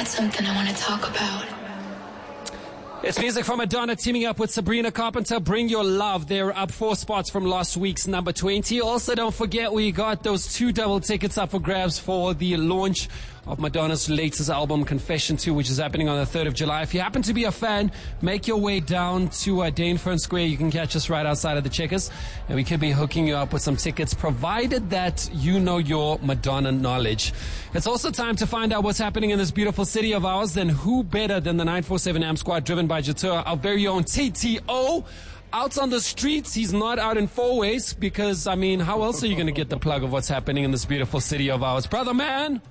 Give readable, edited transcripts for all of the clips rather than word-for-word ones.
something I want to talk about. It's music from Madonna teaming up with Sabrina Carpenter. Bring Your Love. They're up 4 spots from last week's number 20. Also, don't forget we got those 2 double tickets up for grabs for the launch of Madonna's latest album, Confession 2, which is happening on the 3rd of July. If you happen to be a fan, make your way down to Dainfern Square. You can catch us right outside of the Checkers, and we could be hooking you up with some tickets, provided that you know your Madonna knowledge. It's also time to find out what's happening in this beautiful city of ours. Then who better than the 947 AM squad, driven by Jatura, our very own TTO. Out on the streets, he's not out in 4 ways because, I mean, how else are you going to get the plug of what's happening in this beautiful city of ours? Brother man!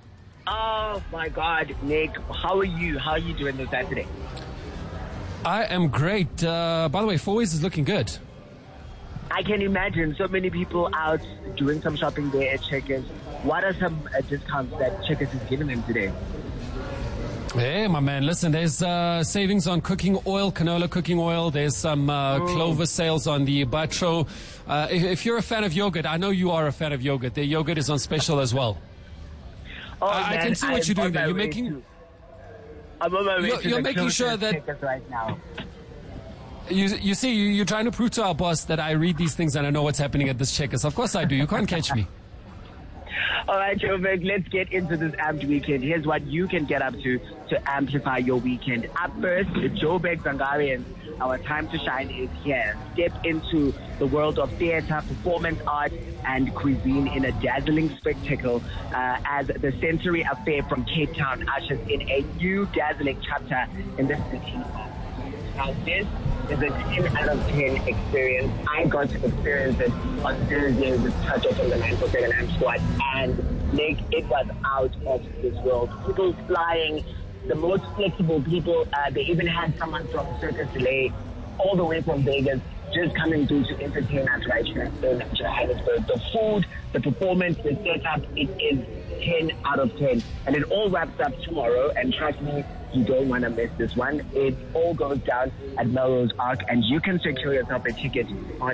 Oh my God, Nick, how are you? How are you doing this Saturday? I am great. By the way, 4 ways is looking good. I can imagine so many people out doing some shopping there at Checkers. What are some discounts that Checkers is giving them today? Hey, my man, listen, there's savings on cooking oil, canola cooking oil. There's some clover sales on the Batro. If you're a fan of yogurt, I know you are a fan of yogurt. The yogurt is on special as well. Oh, I can see what you're doing there. You're making... I'm on my way to you're the making sure that... Checkers right now. You see, you're trying to prove to our boss that I read these things and I know what's happening at this Checkers. Of course I do. You can't catch me. All right, Joburg, let's get into this amped weekend. Here's what you can get up to amplify your weekend. Up first, the Joburg Zangarians. Our time to shine is here. Step into the world of theater, performance art, and cuisine in a dazzling spectacle as the Sensory Affair from Cape Town ushers in a new dazzling chapter in the city. Now, this is a 10 out of 10 experience. I got to experience it on Thursday with Touch from the 947 AM squad, and Nick, it was out of this world. People flying, the most flexible people. They even had someone from Circus Delay all the way from Vegas just coming through to entertain us right here in Johannesburg. The food, the performance, the setup, it is 10 out of 10. And it all wraps up tomorrow, and trust me, you don't want to miss this one. It all goes down at Melrose Arc, and you can secure yourself a ticket on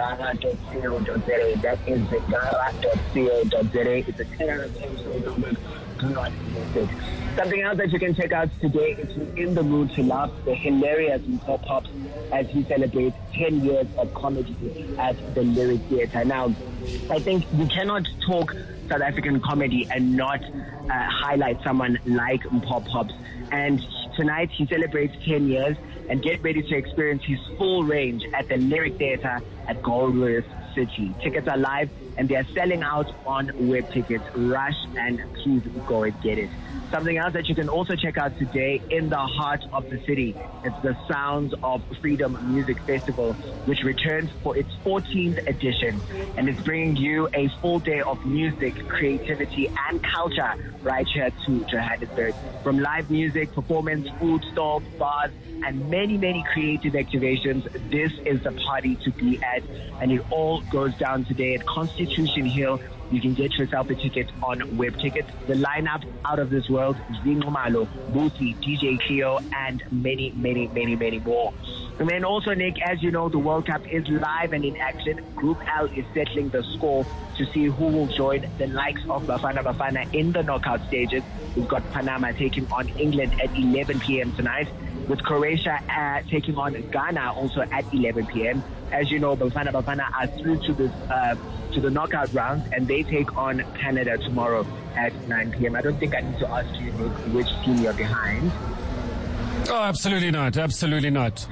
zingara.co.za. That is zingara.co.za. It's a 10 out of 10 show. Do not miss it. Something else that you can check out today is In the Mood to Laugh, the hilarious Pop Pops, as he celebrates 10 years of comedy at the Lyric Theatre. Now, I think you cannot talk South African comedy and not highlight someone like Pop Pops. And tonight he celebrates 10 years, and get ready to experience his full range at the Lyric Theatre at Goldworth City. Tickets are live and they are selling out on web tickets. Rush and please go and get it. Something else that you can also check out today in the heart of the city. It's the Sounds of Freedom Music Festival, which returns for its 14th edition. And it's bringing you a full day of music, creativity, and culture right here to Johannesburg. From live music, performance, food stalls, bars, and many, many creative activations, this is the party to be at. And it all goes down today at Constitution Hill. You can get yourself a ticket on web tickets. The lineup out of this world: Zingumalo, Bootsy, DJ Cleo, and many, many, many, many more. And then also, Nick, as you know, the World Cup is live and in action. Group L is settling the score to see who will join the likes of Bafana Bafana in the knockout stages. We've got Panama taking on England at 11 p.m. tonight, with Croatia taking on Ghana also at 11 p.m. As you know, Bafana Bafana are through to the knockout rounds, and they take on Canada tomorrow at 9 p.m. I don't think I need to ask you, Nick, which team you're behind. Oh, absolutely not. Absolutely not.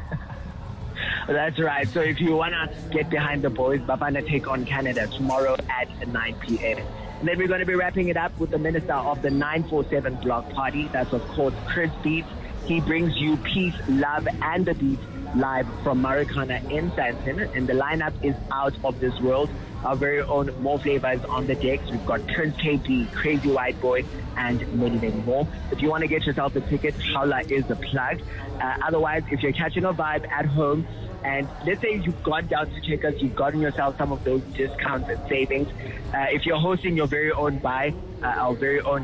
That's right. So if you want to get behind the boys, Bafana take on Canada tomorrow at 9 p.m. And then we're going to be wrapping it up with the minister of the 947 block party. That's, of course, Chris Beats. He brings you peace, love, and the beat live from Marikana in Sandton. And the lineup is out of this world. Our very own More Flavors on the decks. We've got Prince KP, Crazy White Boy, and many, many more. If you want to get yourself a ticket, Shaula is the plug. Otherwise, if you're catching a vibe at home, and let's say you've gone down to Checkers, you've gotten yourself some of those discounts and savings. If you're hosting your very own buy, our very own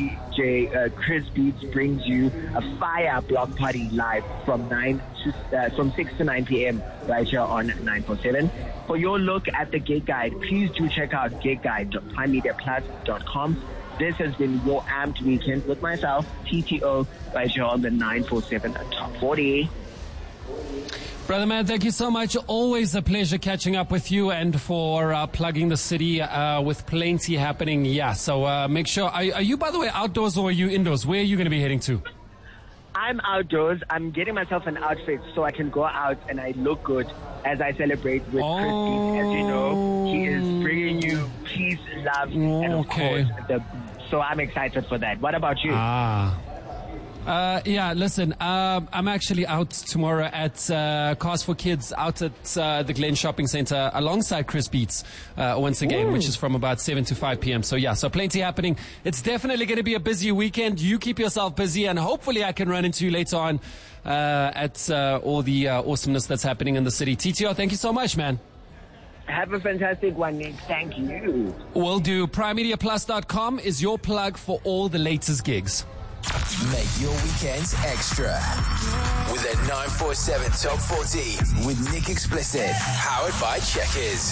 DJ Chris Beats brings you a fire block party live from 6 to 9 p.m. right here on 947. For your look at the gig guide, please do check out gigguide.primemediaplus.com. This has been your Amped Weekend with myself, TTO, right here on the 947 Top 40. Brother man, thank you so much. Always a pleasure catching up with you and for plugging the city with plenty happening. Yeah, so make sure. Are you, by the way, outdoors or are you indoors? Where are you going to be heading to? I'm outdoors. I'm getting myself an outfit so I can go out and I look good as I celebrate with Chris Beats. As you know, he is bringing you peace, love, and of course, so I'm excited for that. What about you? Yeah, listen, I'm actually out tomorrow at Cars for Kids out at the Glen Shopping Center alongside Chris Beats once again, which is from about 7 to 5 p.m. So yeah, so plenty happening. It's definitely going to be a busy weekend. You keep yourself busy and hopefully I can run into you later on at all the awesomeness that's happening in the city. TTO, thank you so much, man. Have a fantastic one, Nick. Thank you. Will do. PrimeMediaPlus.com is your plug for all the latest gigs. Make your weekends extra with a 947 Top 40 with Nick Explicit, powered by Checkers.